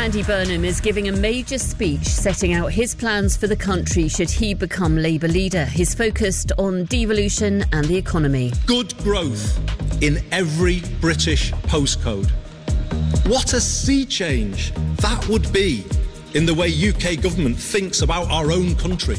Andy Burnham is giving a major speech setting out his plans for the country should he become Labour leader. He's focused on devolution and the economy. Good growth in every British postcode. What a sea change that would be in the way UK government thinks about our own country.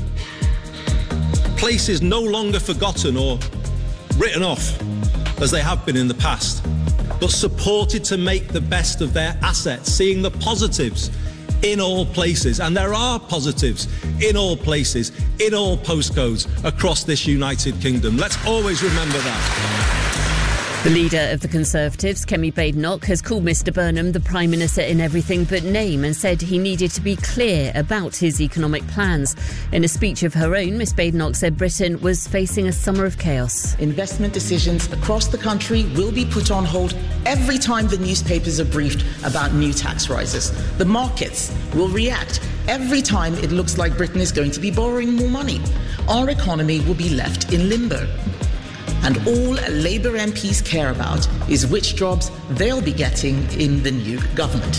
Places no longer forgotten or written off as they have been in the past, but supported to make the best of their assets, seeing the positives in all places. And there are positives in all places, in all postcodes across this United Kingdom. Let's always remember that. The leader of the Conservatives, Kemi Badenoch, has called Mr Burnham the Prime Minister in everything but name and said he needed to be clear about his economic plans. In a speech of her own, Ms Badenoch said Britain was facing a summer of chaos. Investment decisions across the country will be put on hold every time the newspapers are briefed about new tax rises. The markets will react every time it looks like Britain is going to be borrowing more money. Our economy will be left in limbo. And all Labour MPs care about is which jobs they'll be getting in the new government.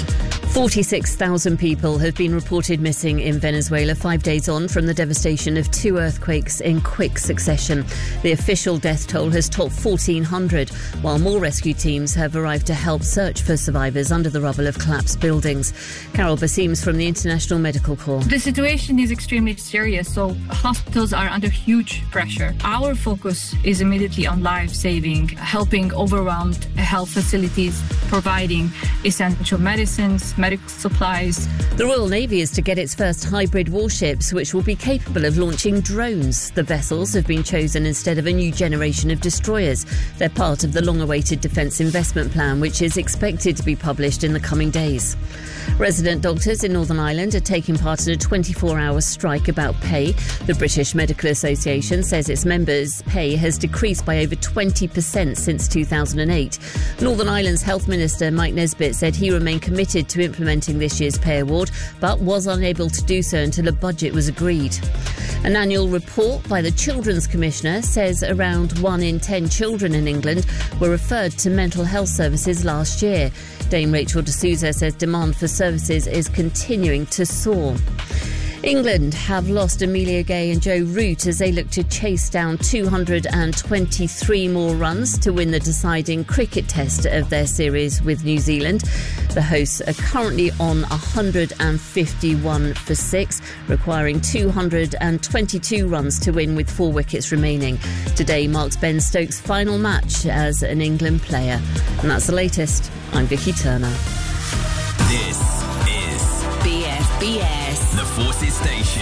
46,000 people have been reported missing in Venezuela 5 days on from the devastation of 2 earthquakes in quick succession. The official death toll has topped 1,400, while more rescue teams have arrived to help search for survivors under the rubble of collapsed buildings. Carol Bassims from the International Medical Corps. The situation is extremely serious, so hospitals are under huge pressure. Our focus is immediately on life-saving, helping overwhelmed health facilities, providing essential medicines, medical supplies. The Royal Navy is to get its first hybrid warships, which will be capable of launching drones. The vessels have been chosen instead of a new generation of destroyers. They're part of the long-awaited Defence Investment Plan, which is expected to be published in the coming days. Resident doctors in Northern Ireland are taking part in a 24-hour strike about pay. The British Medical Association says its members' pay has decreased by over 20% since 2008. Northern Ireland's Health Minister Mike Nesbitt said he remained committed to implementing this year's pay award, but was unable to do so until a budget was agreed. An annual report by the Children's Commissioner says around 1 in 10 children in England were referred to mental health services last year. Dame Rachel D'Souza says demand for services is continuing to soar. England have lost Amelia Gay and Joe Root as they look to chase down 223 more runs to win the deciding cricket test of their series with New Zealand. The hosts are currently on 151 for 6, requiring 222 runs to win with 4 wickets remaining. Today marks Ben Stokes' final match as an England player. And that's the latest. I'm Vicky Turner. This is BFBS, the Forces Station.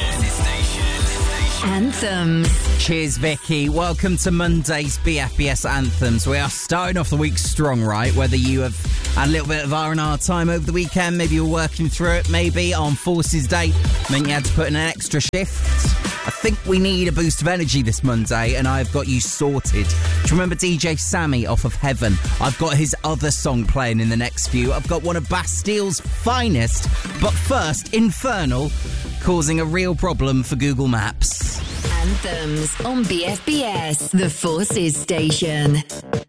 Anthems. Cheers, Vicky. Welcome to Monday's BFBS Anthems. We are starting off the week strong, right? Whether you have had a little bit of R&R time over the weekend, maybe you're working through it, maybe on Forces Day, meant you had to put in an extra shift. I think we need a boost of energy this Monday, and I've got you sorted. Do you remember DJ Sammy off of Heaven? I've got his other song playing in the next few. I've got one of Bastille's finest, but first, Infernal, causing a real problem for Google Maps. Anthems on BFBS, the Forces Station.